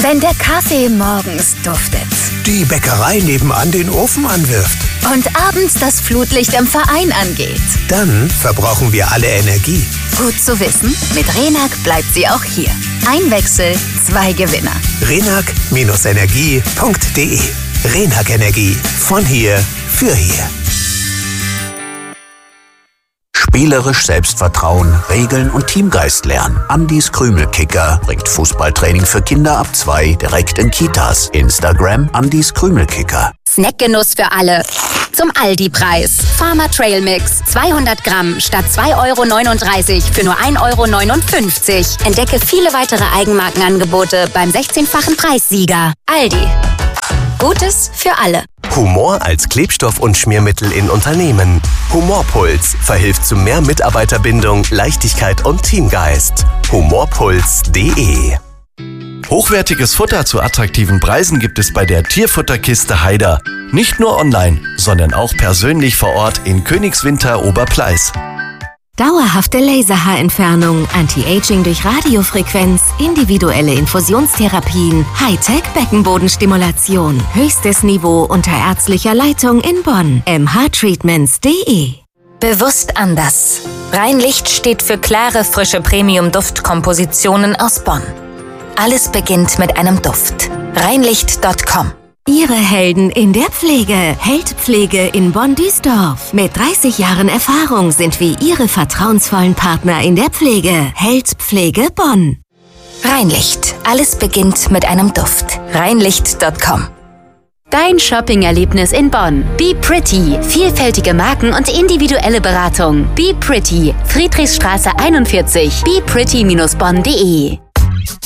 Wenn der Kaffee morgens duftet. Die Bäckerei nebenan den Ofen anwirft. Und abends das Flutlicht im Verein angeht. Dann verbrauchen wir alle Energie. Gut zu wissen, mit Renac bleibt sie auch hier. Ein Wechsel, 2 Gewinner. Renac-energie.de. Renac Energie. Von hier für hier. Spielerisch Selbstvertrauen, Regeln und Teamgeist lernen. Andis Krümelkicker bringt Fußballtraining für Kinder ab 2 direkt in Kitas. Instagram Andis Krümelkicker. Snackgenuss für alle. Zum Aldi-Preis. Farmer Trail Mix. 200 Gramm statt 2,39 € für nur 1,59 €. Entdecke viele weitere Eigenmarkenangebote beim 16-fachen Preissieger. Aldi. Gutes für alle. Humor als Klebstoff und Schmiermittel in Unternehmen. Humorpuls verhilft zu mehr Mitarbeiterbindung, Leichtigkeit und Teamgeist. Humorpuls.de. Hochwertiges Futter zu attraktiven Preisen gibt es bei der Tierfutterkiste Haider. Nicht nur online, sondern auch persönlich vor Ort in Königswinter Oberpleis. Dauerhafte Laserhaarentfernung, Anti-Aging durch Radiofrequenz, individuelle Infusionstherapien, Hightech-Beckenbodenstimulation. Höchstes Niveau unter ärztlicher Leitung in Bonn. mhtreatments.de. Bewusst anders. Rheinlicht steht für klare, frische Premium-Duftkompositionen aus Bonn. Alles beginnt mit einem Duft. Rheinlicht.com. Ihre Helden in der Pflege. Heldpflege in Bonn-Duisdorf. Mit 30 Jahren Erfahrung sind wir Ihre vertrauensvollen Partner in der Pflege. Heldpflege Bonn. Rheinlicht. Alles beginnt mit einem Duft. Rheinlicht.com. Dein Shopping-Erlebnis in Bonn. Be Pretty. Vielfältige Marken und individuelle Beratung. Be Pretty. Friedrichstraße 41. bepretty-bonn.de